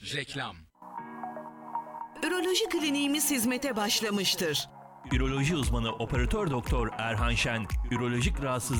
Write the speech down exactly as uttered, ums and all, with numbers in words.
Reklam. Üroloji kliniğimiz hizmete başlamıştır. Üroloji uzmanı operatör doktor Erhan Şen, ürolojik rahatsızlık